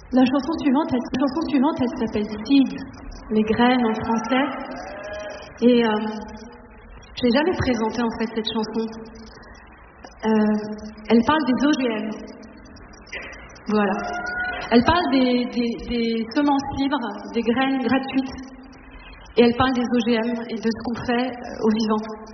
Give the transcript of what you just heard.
La chanson suivante, elle s'appelle Seeds, les graines en français. Et je l'ai jamais présentée en fait cette chanson. Elle parle des OGM. Voilà. Elle parle des semences libres, des graines gratuites. Et elle parle des OGM et de ce qu'on fait aux vivants.